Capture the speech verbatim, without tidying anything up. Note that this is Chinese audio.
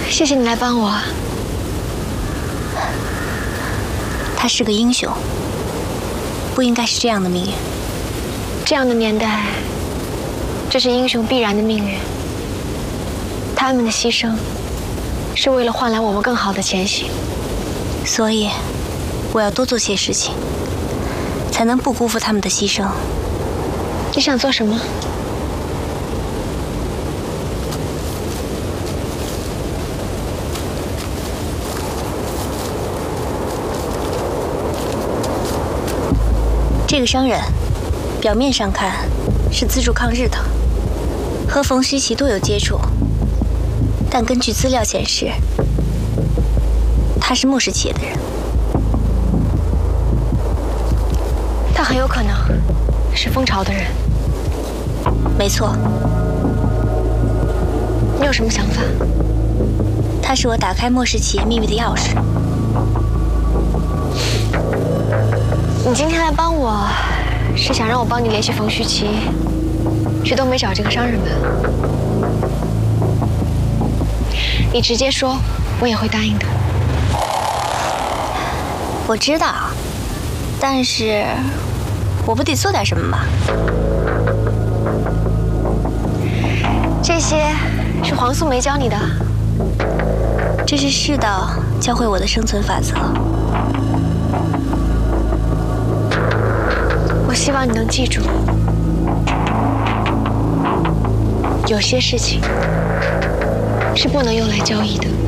谢谢你来帮我。 他是个英雄，不应该是这样的命运。 这样的年代，这是英雄必然的命运。他们的牺牲，是为了换来我们更好的前行。 所以，我要多做些事情，才能不辜负他们的牺牲。 你想做什么？ 这个商人，表面上看是资助抗日的，和冯虚奇多有接触，但根据资料显示，他是末世企业的人。 他很有可能是蜂巢的人。 没错。 你有什么想法？ 他是我打开末世企业秘密的钥匙。 你今天来帮我，是想让我帮你联系冯虚奇，去东北找这个商人吧？你直接说，我也会答应的。 我知道，但是我不得做点什么吗？ 这些是黄素梅教你的？ 这是世道教会我的生存法则。 我希望你能记住，有些事情是不能用来交易的。